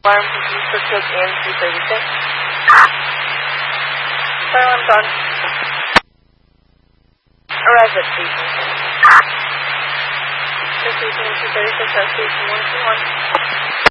Alarm confused for kids and 236. Alarm done. Arrive at station. The station 236 at station 121.